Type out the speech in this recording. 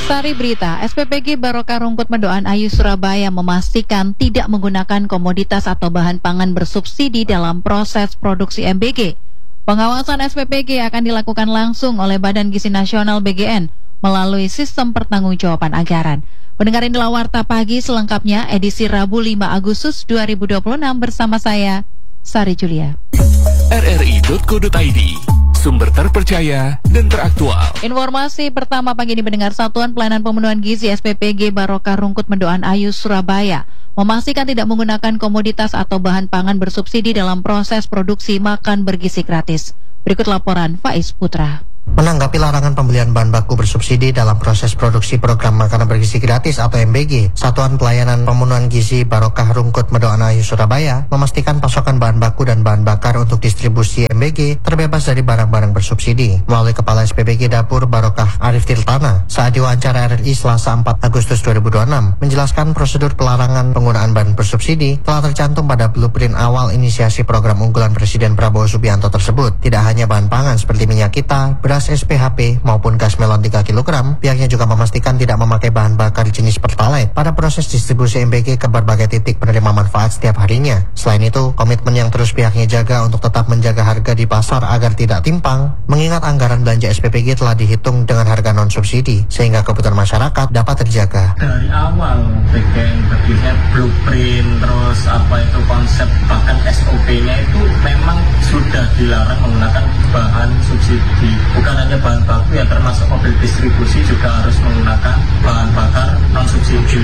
Sari berita, SPPG Barokah Rungkut Mendoan Ayu Surabaya memastikan tidak menggunakan komoditas atau bahan pangan bersubsidi dalam proses produksi MBG. Pengawasan SPPG akan dilakukan langsung oleh Badan Gizi Nasional BGN melalui sistem pertanggungjawaban anggaran. Pendengar, inilah Warta Pagi selengkapnya edisi Rabu 5 Agustus 2026 bersama saya, Sari Julia. rri.co.id, sumber terpercaya dan teraktual. Informasi pertama pagi ini, mendengar, Satuan Pelayanan Pemenuhan Gizi SPPG Barokah Rungkut Mendoan Ayu Surabaya memastikan tidak menggunakan komoditas atau bahan pangan bersubsidi dalam proses produksi makan bergizi gratis. Berikut laporan Faiz Putra. Menanggapi larangan pembelian bahan baku bersubsidi dalam proses produksi program makanan bergizi gratis atau MBG, Satuan Pelayanan Pemenuhan Gizi Barokah Rungkut Mendoan Ayu Surabaya memastikan pasokan bahan baku dan bahan bakar untuk distribusi MBG terbebas dari barang-barang bersubsidi. Melalui Kepala SPPG Dapur Barokah Arif Tirtana saat diwawancara RRI Selasa 4 Agustus 2026 menjelaskan prosedur pelarangan penggunaan bahan bersubsidi telah tercantum pada blueprint awal inisiasi program unggulan Presiden Prabowo Subianto tersebut. Tidak hanya bahan pangan seperti minyak kita, beras SPHP maupun gas melon 3 kg, pihaknya juga memastikan tidak memakai bahan bakar jenis Pertalite pada proses distribusi MBG ke berbagai titik penerima manfaat setiap harinya. Selain itu, komitmen yang terus pihaknya jaga untuk tetap menjaga harga di pasar agar tidak timpang, mengingat anggaran belanja SPPG telah dihitung dengan harga non-subsidi, sehingga kebutuhan masyarakat dapat terjaga. Dari awal bikin berdirinya blueprint, terus konsep bahkan SOP-nya itu memang sudah dilarang menggunakan bahan subsidi. Bukan hanya bahan baku, ya termasuk mobil distribusi juga harus menggunakan bahan bakar non-subsidi.